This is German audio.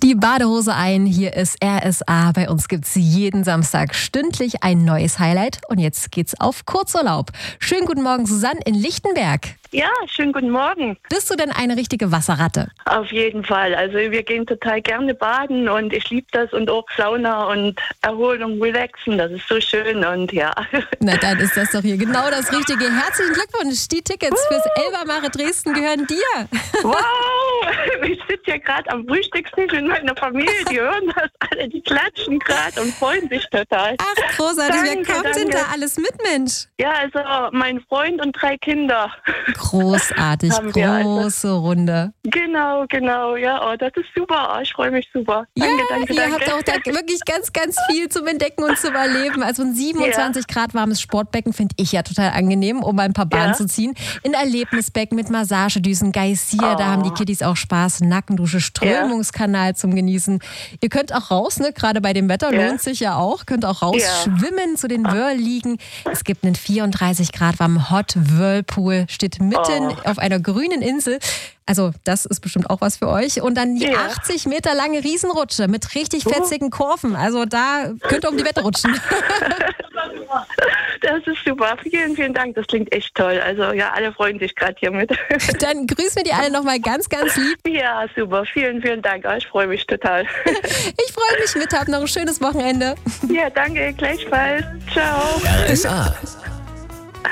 Die Badehose ein, hier ist RSA. Bei uns gibt es jeden Samstag stündlich ein neues Highlight. Und jetzt geht's auf Kurzurlaub. Schönen guten Morgen, Susanne in Lichtenberg. Ja, schönen guten Morgen. Bist du denn eine richtige Wasserratte? Auf jeden Fall. Also wir gehen total gerne baden und ich liebe das und auch Sauna und Erholung, Relaxen. Das ist so schön und ja. Na, dann ist das doch hier genau das Richtige. Herzlichen Glückwunsch. Die Tickets fürs Elbermare Dresden gehören dir. Wow! Ich sitze hier gerade am Frühstückstisch mit meiner Familie. Die hören das alle, die klatschen gerade und freuen sich total. Ach, großartig. Wer kommt denn da alles mit, Mensch? Ja, also mein Freund und 3 Kinder. Großartig, große Runde. Genau. Ja, oh, das ist super. Oh, ich freue mich super. Danke. Ihr habt auch da wirklich ganz, ganz viel zum Entdecken und zum Erleben. Also ein 27 Grad warmes Sportbecken finde ich ja total angenehm, um ein paar Bahnen zu ziehen. Ein Erlebnisbecken mit Massagedüsen, Geysir, da haben die Kiddies auch Spaß. Nackendusche, Strömungskanal zum Genießen. Ihr könnt auch raus, ne? Gerade bei dem Wetter lohnt sich ja auch. Könnt auch raus schwimmen, zu den Whirl-Liegen. Es gibt einen 34 Grad warmen Hot Whirlpool, steht mitten auf einer grünen Insel. Also das ist bestimmt auch was für euch. Und dann die 80 Meter lange Riesenrutsche mit richtig fetzigen Kurven. Also da könnt ihr um die Wette rutschen. Das ist super. Vielen Dank. Das klingt echt toll. Also ja, alle freuen sich gerade hier mit. Dann grüßen wir die alle nochmal ganz, ganz lieb. Ja, super. Vielen Dank. Ich freue mich total. Ich freue mich mit. Habt noch ein schönes Wochenende. Ja, danke. Gleichfalls. Ciao. RSA.